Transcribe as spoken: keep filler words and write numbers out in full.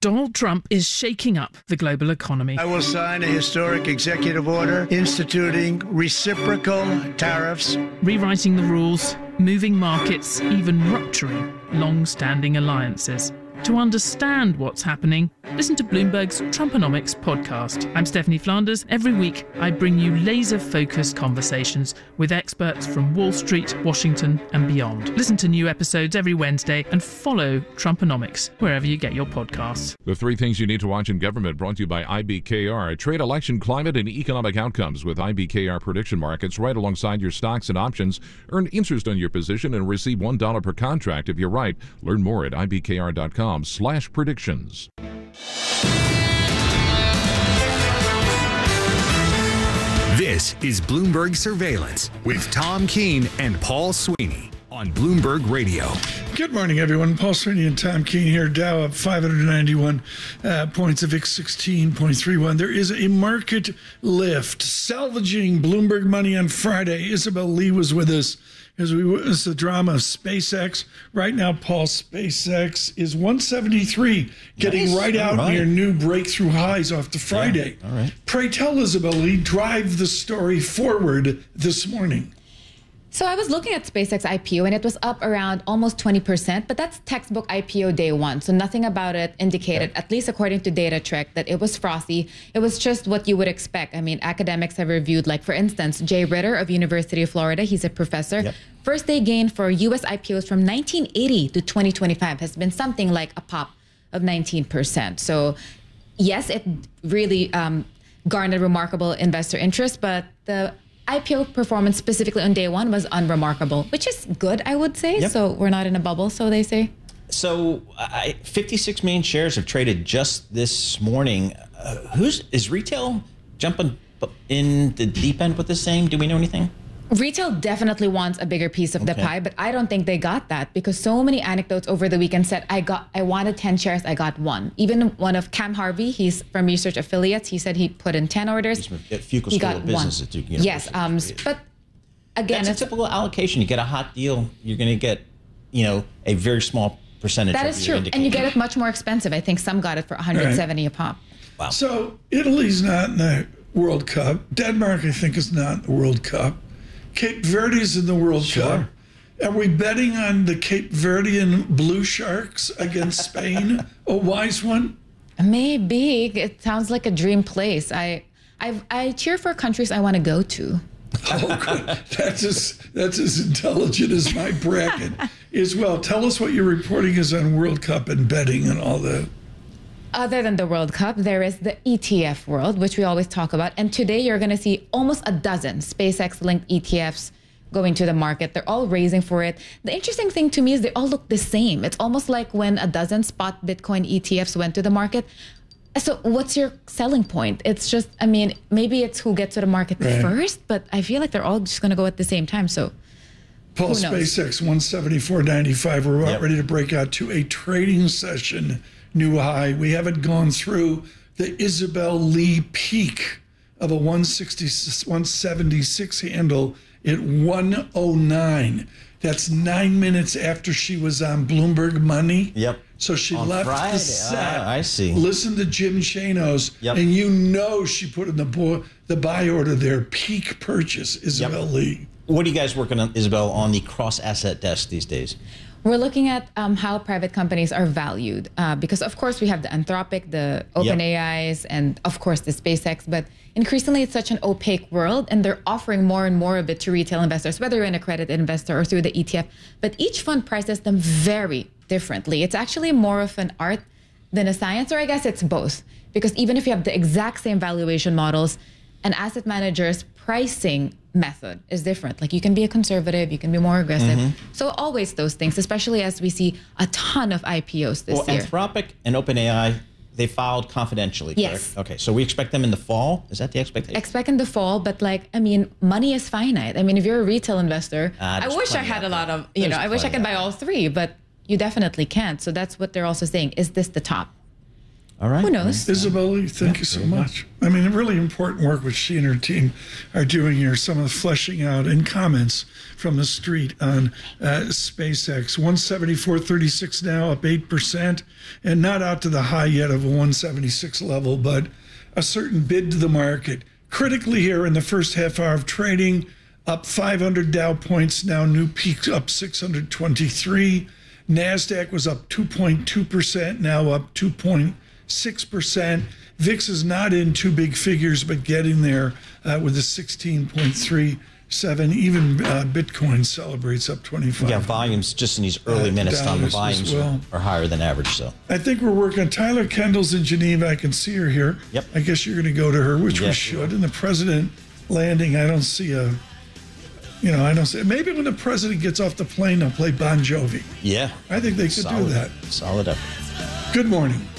Donald Trump is shaking up the global economy. I will sign a historic executive order instituting reciprocal tariffs, rewriting the rules, moving markets, even rupturing long-standing alliances. To understand what's happening, listen to Bloomberg's Trumponomics podcast. I'm Stephanie Flanders. Every week, I bring you laser-focused conversations with experts from Wall Street, Washington, and beyond. Listen to new episodes every Wednesday and follow Trumponomics wherever you get your podcasts. The three things you need to watch in government, brought to you by I B K R. Trade, election, climate, and economic outcomes with I B K R prediction markets right alongside your stocks and options. Earn interest on your position and receive one dollar per contract if you're right. Learn more at I B K R dot com. slash predictions. This is Bloomberg Surveillance with Tom Keene and Paul Sweeney on Bloomberg Radio. Good morning, everyone. Paul Sweeney and Tom Keene here. Dow up five hundred ninety-one uh, points, a V I X sixteen point three one. There is a market lift. Salvaging Bloomberg money on Friday. Isabel Lee was with us as we witnessed the drama of SpaceX. Right now, Paul, SpaceX is one seventy-three, getting nice. right All out right. near new breakthrough highs off the Friday. Yeah. All right. Pray tell, Isabel Lee, drive the story forward this morning. So I was looking at SpaceX I P O and it was up around almost twenty percent, but that's textbook I P O day one. So nothing about it indicated, at least according to DataTrek, that it was frothy. It was just what you would expect. I mean, academics have reviewed, like, for instance, Jay Ritter of University of Florida. He's a professor. Yep. First day gain for U S I P Os from nineteen eighty to twenty twenty-five has been something like a pop of nineteen percent. So yes, it really um, garnered remarkable investor interest, but the I P O performance specifically on day one was unremarkable, which is good, I would say. Yep. So we're not in a bubble, so they say. So I, fifty-six million shares have traded just this morning. Uh, who's is retail jumping in the deep end with this thing? Do we know anything? Retail definitely wants a bigger piece of okay. the pie, but I don't think they got that because so many anecdotes over the weekend said, I got, I wanted ten shares, I got one. Even one of Cam Harvey, he's from Research Affiliates, he said he put in ten orders. At Fuqua he School got of Business. one. That you can get yes, um, but again, that's a typical allocation. You get a hot deal, you're going to get, you know, a very small percentage. That of is your true, and you get it much more expensive. I think some got it for one hundred seventy right. a pop. Wow. So Italy's not in the World Cup. Denmark, I think, is not in the World Cup. Cape Verde's in the World sure. Cup. Are we betting on the Cape Verdean Blue Sharks against Spain? A wise one? Maybe. It sounds like a dream place. I I, I cheer for countries I want to go to. Oh, good. That's as, that's as intelligent as my bracket is. Well, tell us what your reporting is on World Cup and betting and all that. Other than the World Cup, there is the E T F world, which we always talk about. And today you're going to see almost a dozen SpaceX-linked E T Fs going to the market. They're all raising for it. The interesting thing to me is they all look the same. It's almost like when a dozen spot Bitcoin E T Fs went to the market. So what's your selling point? It's just, I mean, maybe it's who gets to the market right. first, but I feel like they're all just going to go at the same time. So Paul, SpaceX one seventy-four ninety-five. We're about yep. ready to break out to a trading session new high. We haven't gone through the Isabel Lee peak of a one sixty, one seventy-six handle at one oh nine. That's nine minutes after she was on Bloomberg Money. Yep. So she on left Friday. the set. Ah, I see. Listen to Jim Chanos, yep. and you know she put in the bo- the buy order there. Peak purchase, Isabel yep. Lee. What are you guys working on, Isabel, on the cross-asset desk these days? We're looking at um, how private companies are valued uh, because, of course, we have the Anthropic, the OpenAIs, yep. and, of course, the SpaceX. But increasingly, it's such an opaque world, and they're offering more and more of it to retail investors, whether you're an accredited investor or through the E T F. But each fund prices them very differently. It's actually more of an art than a science, or I guess it's both. Because even if you have the exact same valuation models, an asset manager's pricing method is different. Like you can be a conservative, you can be more aggressive. Mm-hmm. So always those things, especially as we see a ton of I P Os this well, year. Anthropic and OpenAI, they filed confidentially, correct? Yes. Okay, so we expect them in the fall? Is that the expectation? Expect in the fall, but like, I mean, money is finite. I mean, if you're a retail investor, uh, I wish I had a lot of, you there's know, I wish I could buy all three, but you definitely can't. So that's what they're also saying. Is this the top? All right. Who knows? Isabel Lee, thank Yeah, you so there you go. much. I mean, really important work which she and her team are doing here. Some of the fleshing out and comments from the street on uh, SpaceX. one seventy-four thirty-six now, up eight percent, and not out to the high yet of a one seventy-six level, but a certain bid to the market. Critically here in the first half hour of trading, up five hundred Dow points, now new peak up six hundred twenty-three. NASDAQ was up two point two percent, now up two point six percent. V I X is not in two big figures, but getting there uh, with a sixteen point three seven. Even uh, Bitcoin celebrates up twenty-five. Yeah, volumes just in these early Uh, minutes, Tom, the dollars as volumes well. are, are higher than average. So I think we're working. Tyler Kendall's in Geneva. I can see her here. Yep. I guess you're going to go to her, which we Yes, should. And the president landing, I don't see a, you know, I don't see. Maybe when the president gets off the plane, they'll play Bon Jovi. yeah, I think they could solid, do that. Solid effort. Good morning.